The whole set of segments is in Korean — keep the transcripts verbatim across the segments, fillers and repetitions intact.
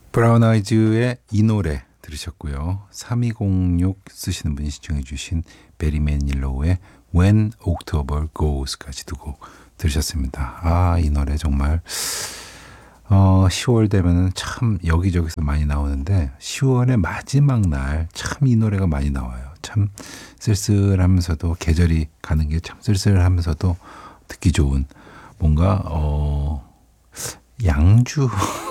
브라운 아이즈의 이 노래 들으셨고요. 삼이공육 쓰시는 분이 신청해 주신 베리 매닐로우의 When October Goes까지 두 곡 들으셨습니다. 아, 이 노래 정말 어, 시월 되면은 참 여기저기서 많이 나오는데 시월의 마지막 날 참 이 노래가 많이 나와요. 참 쓸쓸하면서도 계절이 가는 게 참 쓸쓸하면서도 듣기 좋은 뭔가 어, 양주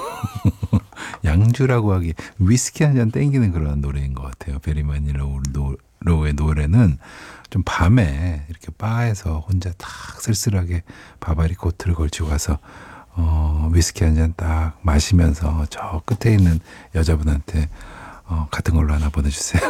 양주라고 하기 위스키 한 잔 땡기는 그런 노래인 것 같아요. 베리 매닐로우의 노래는 좀 밤에 이렇게 바에서 혼자 딱 쓸쓸하게 바바리 코트를 걸치고 가서 어, 위스키 한 잔 딱 마시면서 저 끝에 있는 여자분한테 어, 같은 걸로 하나 보내주세요.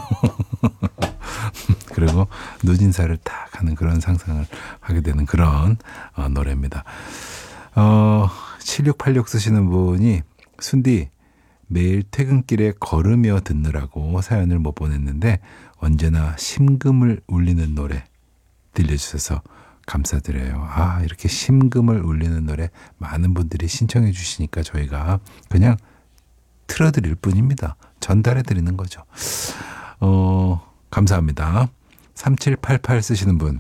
그리고 누진사를 딱 하는 그런 상상을 하게 되는 그런 어, 노래입니다. 어, 칠육팔육 쓰시는 분이 순디 매일 퇴근길에 걸으며 듣느라고 사연을 못 보냈는데 언제나 심금을 울리는 노래 들려주셔서 감사드려요. 아, 이렇게 심금을 울리는 노래 많은 분들이 신청해 주시니까 저희가 그냥 틀어드릴 뿐입니다. 전달해 드리는 거죠. 어, 감사합니다. 삼칠팔팔 쓰시는 분.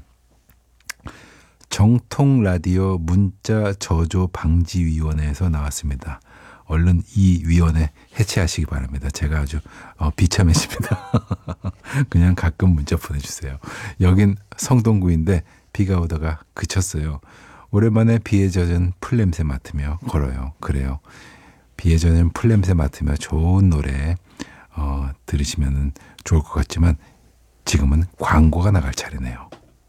정통 라디오 문자 저조 방지위원회에서 나왔습니다. 얼른 이 위원회 해체하시기 바랍니다. 제가 아주 어, 비참해집니다. 그냥 가끔 문자 보내주세요. 여긴 성동구인데 비가 오다가 그쳤어요. 오랜만에 비에 젖은 풀냄새 맡으며 걸어요. 그래요. 비에 젖은 풀냄새 맡으며 좋은 노래 어, 들으시면 좋을 것 같지만 지금은 광고가 나갈 차례네요.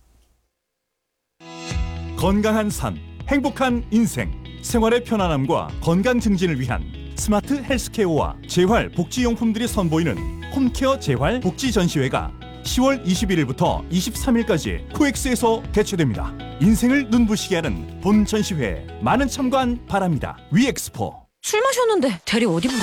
건강한 삶, 행복한 인생, 생활의 편안함과 건강 증진을 위한 스마트 헬스케어와 재활 복지용품들이 선보이는 홈케어 재활 복지 전시회가 시월 이십일일부터 이십삼일까지 코엑스에서 개최됩니다. 인생을 눈부시게 하는 본 전시회에 많은 참관 바랍니다. 위엑스포. 술 마셨는데 대리 어디 불러?